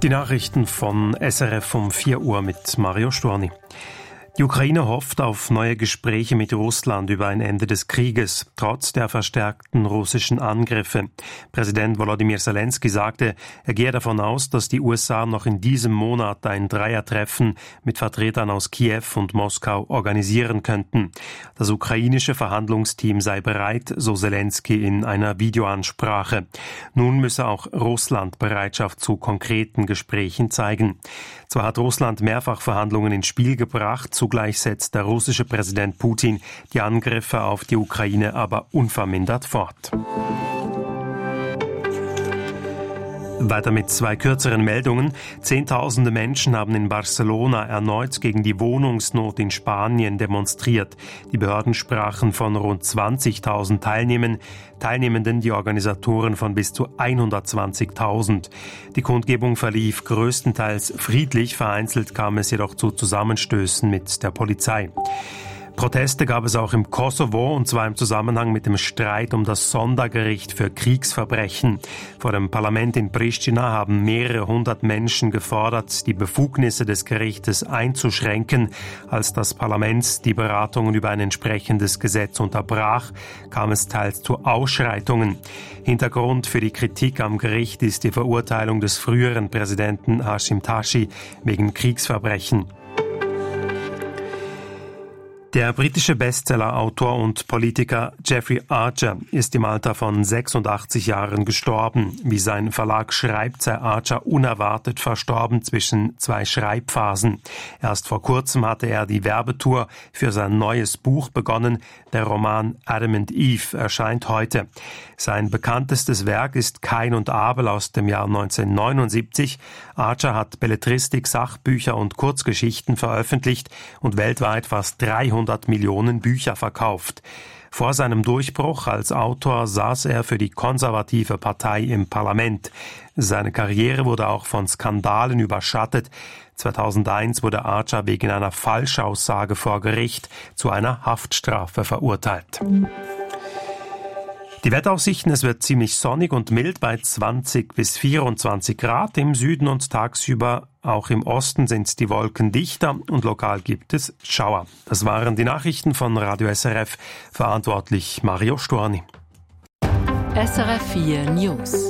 Die Nachrichten von SRF um 4 Uhr mit Mario Storni. Die Ukraine hofft auf neue Gespräche mit Russland über ein Ende des Krieges, trotz der verstärkten russischen Angriffe. Präsident Volodymyr Zelensky sagte, er gehe davon aus, dass die USA noch in diesem Monat ein Dreiertreffen mit Vertretern aus Kiew und Moskau organisieren könnten. Das ukrainische Verhandlungsteam sei bereit, so Zelensky in einer Videoansprache. Nun müsse auch Russland Bereitschaft zu konkreten Gesprächen zeigen. Zwar hat Russland mehrfach Verhandlungen ins Spiel gebracht, zugleich setzt der russische Präsident Putin die Angriffe auf die Ukraine aber unvermindert fort. Weiter mit 2 kürzeren Meldungen. Zehntausende Menschen haben in Barcelona erneut gegen die Wohnungsnot in Spanien demonstriert. Die Behörden sprachen von rund 20.000 Teilnehmenden, die Organisatoren von bis zu 120.000. Die Kundgebung verlief größtenteils friedlich, vereinzelt kam es jedoch zu Zusammenstößen mit der Polizei. Proteste gab es auch im Kosovo, und zwar im Zusammenhang mit dem Streit um das Sondergericht für Kriegsverbrechen. Vor dem Parlament in Pristina haben mehrere hundert Menschen gefordert, die Befugnisse des Gerichtes einzuschränken. Als das Parlament die Beratungen über ein entsprechendes Gesetz unterbrach, kam es teils zu Ausschreitungen. Hintergrund für die Kritik am Gericht ist die Verurteilung des früheren Präsidenten Hashim Thaçi wegen Kriegsverbrechen. Der britische Bestseller-Autor und Politiker Jeffrey Archer ist im Alter von 86 Jahren gestorben. Wie sein Verlag schreibt, sei Archer unerwartet verstorben zwischen 2 Schreibphasen. Erst vor kurzem hatte er die Werbetour für sein neues Buch begonnen. Der Roman Adam and Eve erscheint heute. Sein bekanntestes Werk ist Kain und Abel aus dem Jahr 1979. Archer hat Belletristik, Sachbücher und Kurzgeschichten veröffentlicht und weltweit fast 300 Millionen Bücher verkauft. Vor seinem Durchbruch als Autor saß er für die konservative Partei im Parlament. Seine Karriere wurde auch von Skandalen überschattet. 2001 wurde Archer wegen einer Falschaussage vor Gericht zu einer Haftstrafe verurteilt. Die Wetteraussichten: Es wird ziemlich sonnig und mild bei 20 bis 24 Grad im Süden und tagsüber. Auch im Osten sind die Wolken dichter und lokal gibt es Schauer. Das waren die Nachrichten von Radio SRF. Verantwortlich Mario Storni. SRF 4 News.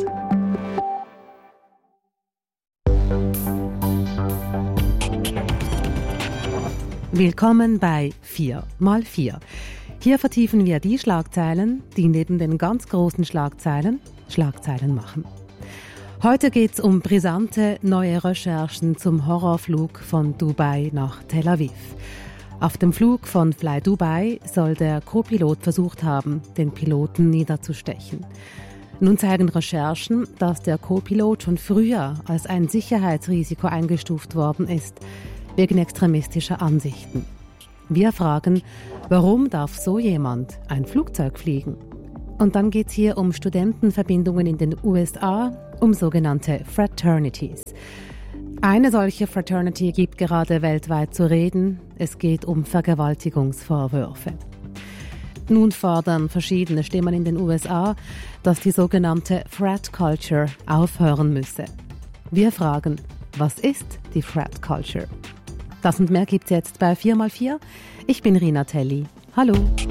Willkommen bei 4x4. Hier vertiefen wir die Schlagzeilen, die neben den ganz großen Schlagzeilen machen. Heute geht es um brisante neue Recherchen zum Horrorflug von Dubai nach Tel Aviv. Auf dem Flug von Fly Dubai soll der Co-Pilot versucht haben, den Piloten niederzustechen. Nun zeigen Recherchen, dass der Co-Pilot schon früher als ein Sicherheitsrisiko eingestuft worden ist, wegen extremistischer Ansichten. Wir fragen, warum darf so jemand ein Flugzeug fliegen? Und dann geht es hier um Studentenverbindungen in den USA, um sogenannte Fraternities. Eine solche Fraternity gibt gerade weltweit zu reden. Es geht um Vergewaltigungsvorwürfe. Nun fordern verschiedene Stimmen in den USA, dass die sogenannte Frat Culture aufhören müsse. Wir fragen, was ist die Frat Culture? Das und mehr gibt's jetzt bei 4x4. Ich bin Rina Telli. Hallo.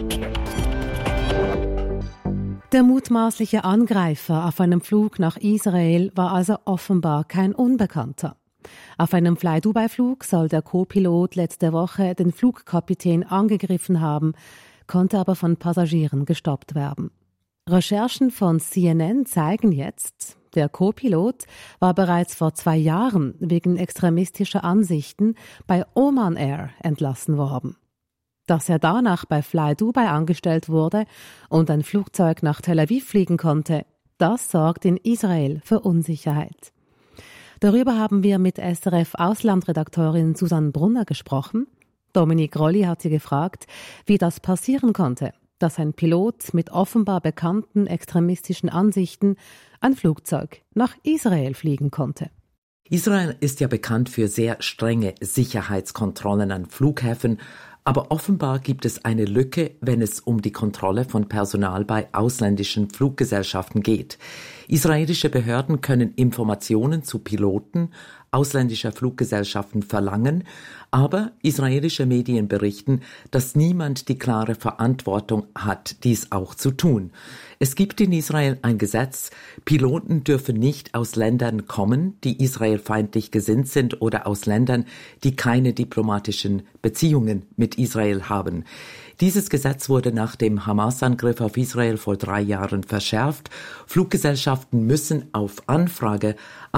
Der mutmaßliche Angreifer auf einem Flug nach Israel war also offenbar kein Unbekannter. Auf einem Fly-Dubai-Flug soll der Co-Pilot letzte Woche den Flugkapitän angegriffen haben, konnte aber von Passagieren gestoppt werden. Recherchen von CNN zeigen jetzt, der Co-Pilot war bereits vor 2 Jahren wegen extremistischer Ansichten bei Oman Air entlassen worden. Dass er danach bei Fly Dubai angestellt wurde und ein Flugzeug nach Tel Aviv fliegen konnte, das sorgt in Israel für Unsicherheit. Darüber haben wir mit SRF-Auslandredakteurin Susanne Brunner gesprochen. Dominique Rolli hat sie gefragt, wie das passieren konnte, dass ein Pilot mit offenbar bekannten extremistischen Ansichten ein Flugzeug nach Israel fliegen konnte. Israel ist ja bekannt für sehr strenge Sicherheitskontrollen an Flughäfen, Aber offenbar gibt es eine Lücke, wenn es um die Kontrolle von Personal bei ausländischen Fluggesellschaften geht. Israelische Behörden können Informationen zu Piloten ausländischer Fluggesellschaften verlangen, aber israelische Medien berichten, dass niemand die klare Verantwortung hat, dies auch zu tun. Es gibt in Israel ein Gesetz, Piloten dürfen nicht aus Ländern kommen, die israelfeindlich gesinnt sind oder aus Ländern, die keine diplomatischen Beziehungen mit Israel haben. Dieses Gesetz wurde nach dem Hamas-Angriff auf Israel vor 3 Jahren verschärft. Fluggesellschaften müssen auf Anfrage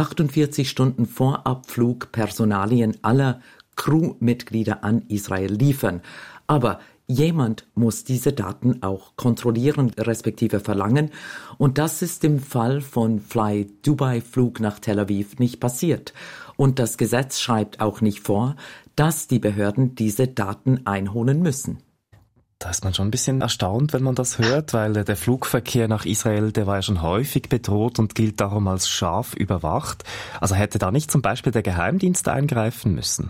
48 Stunden vor Abflug Personalien aller Crewmitglieder an Israel liefern. Aber jemand muss diese Daten auch kontrollieren, respektive verlangen. Und das ist im Fall von Fly Dubai Flug nach Tel Aviv nicht passiert. Und das Gesetz schreibt auch nicht vor, dass die Behörden diese Daten einholen müssen. Da ist man schon ein bisschen erstaunt, wenn man das hört, weil der Flugverkehr nach Israel, der war ja schon häufig bedroht und gilt darum als scharf überwacht. Also hätte da nicht zum Beispiel der Geheimdienst eingreifen müssen?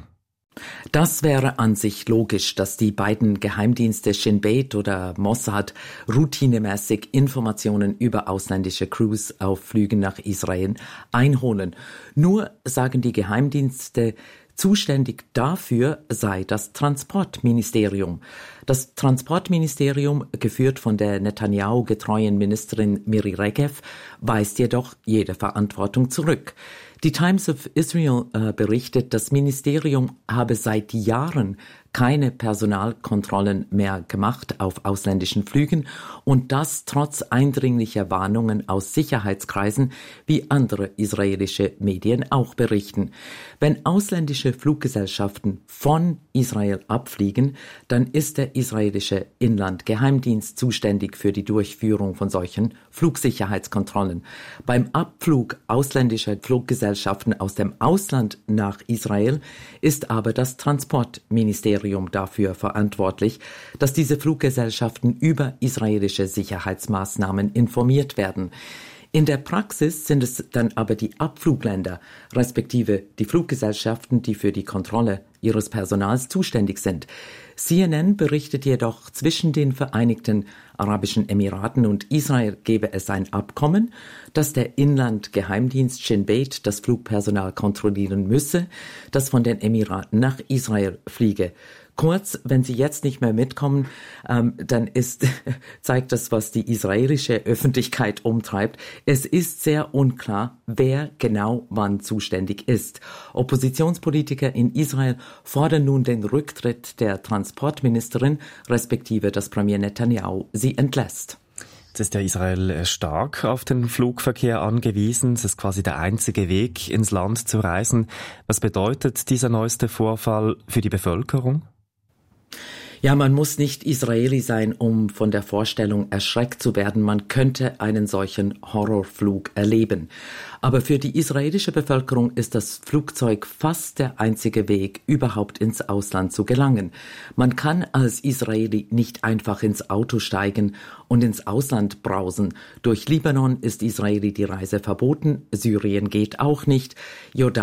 Das wäre an sich logisch, dass die beiden Geheimdienste Shin Bet oder Mossad routinemäßig Informationen über ausländische Crews auf Flügen nach Israel einholen. Nur sagen die Geheimdienste, zuständig dafür sei das Transportministerium. Das Transportministerium, geführt von der Netanyahu-getreuen Ministerin Miri Regev, weist jedoch jede Verantwortung zurück. Die Times of Israel berichtet, das Ministerium habe seit Jahren keine Personalkontrollen mehr gemacht auf ausländischen Flügen und das trotz eindringlicher Warnungen aus Sicherheitskreisen, wie andere israelische Medien auch berichten. Wenn ausländische Fluggesellschaften von Israel abfliegen, dann ist der israelische Inlandgeheimdienst zuständig für die Durchführung von solchen Flugsicherheitskontrollen. Beim Abflug ausländischer Fluggesellschaften aus dem Ausland nach Israel ist aber das Transportministerium dafür verantwortlich, dass diese Fluggesellschaften über israelische Sicherheitsmaßnahmen informiert werden. In der Praxis sind es dann aber die Abflugländer, respektive die Fluggesellschaften, die für die Kontrolle ihres Personals zuständig sind. CNN berichtet jedoch, zwischen den Vereinigten Arabischen Emiraten und Israel gebe es ein Abkommen, dass der Inlandgeheimdienst Shin Bet das Flugpersonal kontrollieren müsse, das von den Emiraten nach Israel fliege. Kurz, wenn sie jetzt nicht mehr mitkommen, dann zeigt das, was die israelische Öffentlichkeit umtreibt. Es ist sehr unklar, wer genau wann zuständig ist. Oppositionspolitiker in Israel fordern nun den Rücktritt der Transportministerin, respektive dass Premier Netanyahu sie entlässt. Jetzt ist ja Israel stark auf den Flugverkehr angewiesen. Es ist quasi der einzige Weg, ins Land zu reisen. Was bedeutet dieser neueste Vorfall für die Bevölkerung? Ja, man muss nicht Israeli sein, um von der Vorstellung erschreckt zu werden. Man könnte einen solchen Horrorflug erleben. Aber für die israelische Bevölkerung ist das Flugzeug fast der einzige Weg, überhaupt ins Ausland zu gelangen. Man kann als Israeli nicht einfach ins Auto steigen und ins Ausland brausen. Durch Libanon ist Israeli die Reise verboten, Syrien geht auch nicht, Jordanien